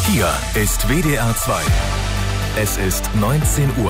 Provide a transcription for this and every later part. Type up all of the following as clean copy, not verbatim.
Hier ist WDR 2. Es ist 19 Uhr.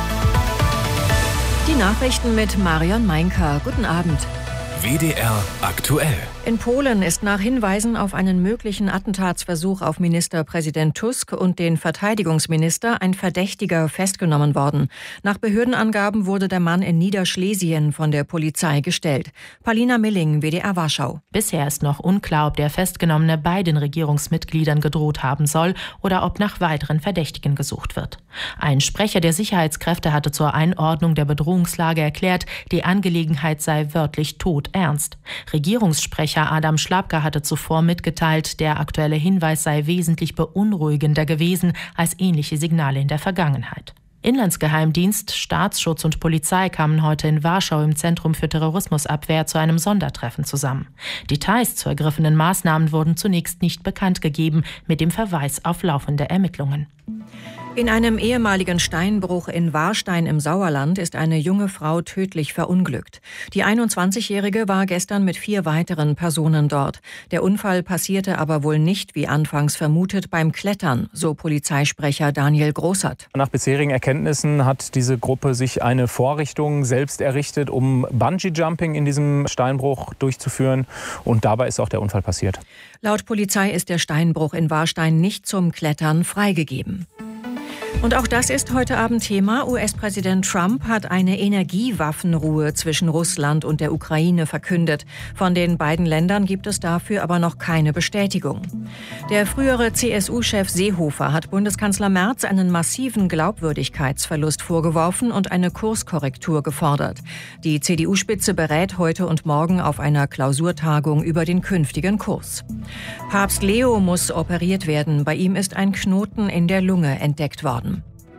Die Nachrichten mit Marion Meinker. Guten Abend. WDR aktuell. In Polen ist nach Hinweisen auf einen möglichen Attentatsversuch auf Ministerpräsident Tusk und den Verteidigungsminister ein Verdächtiger festgenommen worden. Nach Behördenangaben wurde der Mann in Niederschlesien von der Polizei gestellt. Paulina Milling, WDR Warschau. Bisher ist noch unklar, ob der Festgenommene beiden Regierungsmitgliedern gedroht haben soll oder ob nach weiteren Verdächtigen gesucht wird. Ein Sprecher der Sicherheitskräfte hatte zur Einordnung der Bedrohungslage erklärt, die Angelegenheit sei wörtlich todernst. Regierungssprecher Adam Szłapka hatte zuvor mitgeteilt, der aktuelle Hinweis sei wesentlich beunruhigender gewesen als ähnliche Signale in der Vergangenheit. Inlandsgeheimdienst, Staatsschutz und Polizei kamen heute in Warschau im Zentrum für Terrorismusabwehr zu einem Sondertreffen zusammen. Details zu ergriffenen Maßnahmen wurden zunächst nicht bekannt gegeben, mit dem Verweis auf laufende Ermittlungen. In einem ehemaligen Steinbruch in Warstein im Sauerland ist eine junge Frau tödlich verunglückt. Die 21-Jährige war gestern mit 4 weiteren Personen dort. Der Unfall passierte aber wohl nicht, wie anfangs vermutet, beim Klettern, so Polizeisprecher Daniel Großert. Nach bisherigen Erkenntnissen hat diese Gruppe sich eine Vorrichtung selbst errichtet, um Bungee-Jumping in diesem Steinbruch durchzuführen. Und dabei ist auch der Unfall passiert. Laut Polizei ist der Steinbruch in Warstein nicht zum Klettern freigegeben. Und auch das ist heute Abend Thema. US-Präsident Trump hat eine Energiewaffenruhe zwischen Russland und der Ukraine verkündet. Von den beiden Ländern gibt es dafür aber noch keine Bestätigung. Der frühere CSU-Chef Seehofer hat Bundeskanzler Merz einen massiven Glaubwürdigkeitsverlust vorgeworfen und eine Kurskorrektur gefordert. Die CDU-Spitze berät heute und morgen auf einer Klausurtagung über den künftigen Kurs. Papst Leo muss operiert werden. Bei ihm ist ein Knoten in der Lunge entdeckt worden.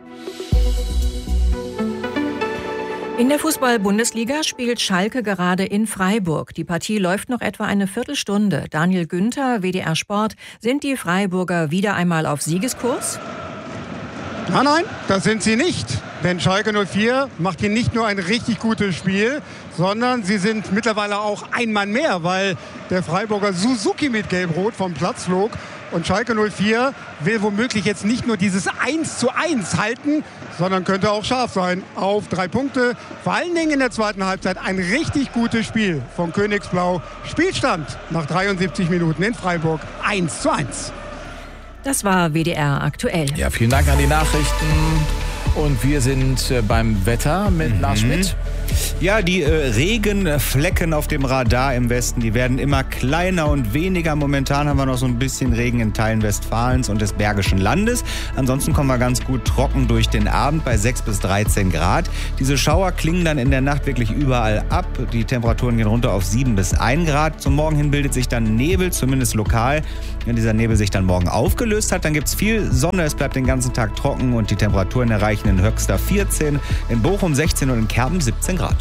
In der Fußball-Bundesliga spielt Schalke gerade in Freiburg. Die Partie läuft noch etwa eine Viertelstunde. Daniel Günther, WDR Sport. Sind die Freiburger wieder einmal auf Siegeskurs? Nein, das sind sie nicht. Denn Schalke 04 macht hier nicht nur ein richtig gutes Spiel, sondern sie sind mittlerweile auch ein Mann mehr, weil der Freiburger Suzuki mit Gelb-Rot vom Platz flog. Und Schalke 04 will womöglich jetzt nicht nur dieses 1:1 halten, sondern könnte auch scharf sein auf 3 Punkte. Vor allen Dingen in der zweiten Halbzeit ein richtig gutes Spiel von Königsblau. Spielstand nach 73 Minuten in Freiburg 1:1. Das war WDR aktuell. Ja, vielen Dank an die Nachrichten. Und wir sind beim Wetter mit Lars Schmidt. Ja, die Regenflecken auf dem Radar im Westen, die werden immer kleiner und weniger. Momentan haben wir noch so ein bisschen Regen in Teilen Westfalens und des Bergischen Landes. Ansonsten kommen wir ganz gut trocken durch den Abend bei 6 bis 13 Grad. Diese Schauer klingen dann in der Nacht wirklich überall ab. Die Temperaturen gehen runter auf 7 bis 1 Grad. Zum Morgen hin bildet sich dann Nebel, zumindest lokal. Wenn dieser Nebel sich dann morgen aufgelöst hat, dann gibt es viel Sonne. Es bleibt den ganzen Tag trocken und die Temperaturen erreichen in Höxter 14, in Bochum 16 und in Kerpen 17 Grad.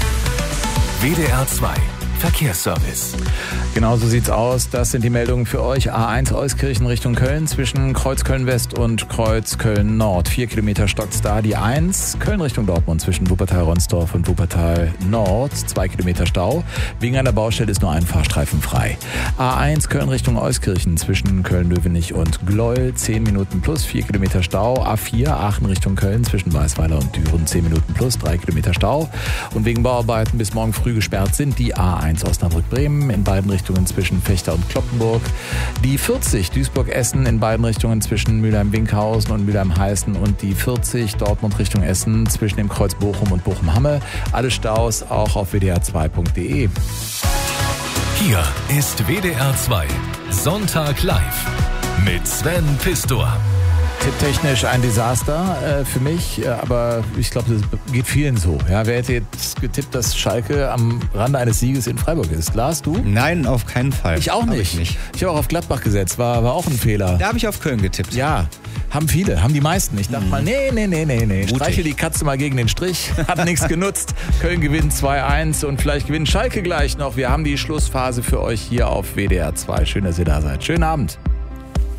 WDR 2 Verkehrsservice. Genau so sieht's aus. Das sind die Meldungen für euch. A1 Euskirchen Richtung Köln zwischen Kreuz Köln-West und Kreuz Köln-Nord. 4 Kilometer stockt's da. Die 1 Köln Richtung Dortmund zwischen Wuppertal-Ronsdorf und Wuppertal-Nord. 2 Kilometer Stau. Wegen einer Baustelle ist nur ein Fahrstreifen frei. A1 Köln Richtung Euskirchen zwischen Köln-Löwenich und Gleuel. 10 Minuten plus 4 Kilometer Stau. A4 Aachen Richtung Köln zwischen Weißweiler und Düren. 10 Minuten plus 3 Kilometer Stau. Und wegen Bauarbeiten bis morgen früh gesperrt sind die A1 Osnabrück-Bremen in beiden Richtungen zwischen Fechter und Kloppenburg. Die 40 Duisburg-Essen in beiden Richtungen zwischen Mülheim-Winkhausen und Mülheim-Heißen und die 40 Dortmund Richtung Essen zwischen dem Kreuz Bochum und Bochum-Hamme. Alle Staus auch auf wdr2.de. Hier ist WDR 2 Sonntag live mit Sven Pistor. Tipptechnisch ein Desaster für mich, aber ich glaube, das geht vielen so. Ja, wer hätte jetzt getippt, dass Schalke am Rande eines Sieges in Freiburg ist? Lars, du? Nein, auf keinen Fall. Ich auch nicht. Ich habe auch auf Gladbach gesetzt, war auch ein Fehler. Da habe ich auf Köln getippt. Ja, haben die meisten. Ich dachte mal, nee. Streiche die Katze mal gegen den Strich. Hat nichts genutzt. Köln gewinnt 2-1 und vielleicht gewinnt Schalke gleich noch. Wir haben die Schlussphase für euch hier auf WDR 2. Schön, dass ihr da seid. Schönen Abend.